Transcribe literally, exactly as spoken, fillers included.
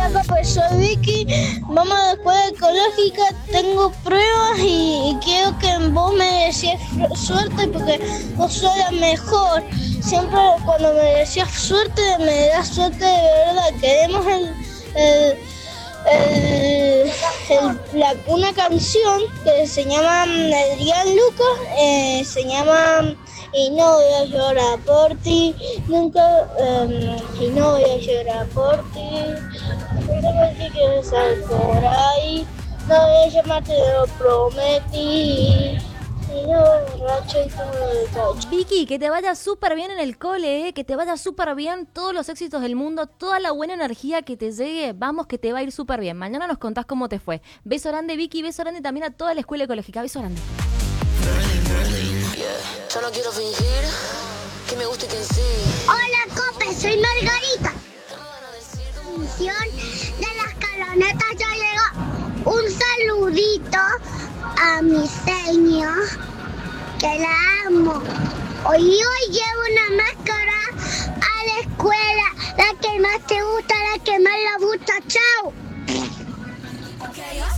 Hola, pues soy Vicky, vamos a la escuela ecológica, tengo pruebas y, y quiero que vos me decías suerte porque vos sos la mejor. Siempre cuando me decías suerte, me das suerte de verdad. Queremos el, el, el, el- la- una canción que se llama Adrián Lucas, eh, se llama Y no voy a llorar por ti, nunca, eh, y no voy a llorar por ti, nunca que quieres estar por ahí, no voy a llamarte, lo prometí, y no borracho y todo de cacho. Vicky, que te vaya súper bien en el cole, ¿eh? Que te vaya súper bien, todos los éxitos del mundo, toda la buena energía que te llegue, vamos que te va a ir súper bien. Mañana nos contás cómo te fue. Beso grande, Vicky, beso grande también a toda la escuela ecológica, beso grande. Yo no quiero fingir que me guste quien sí. Hola, Cope, soy Margarita. Misión de las calonetas ya llegó. Un saludito a mi señor, que la amo. Hoy hoy llevo una máscara a la escuela. La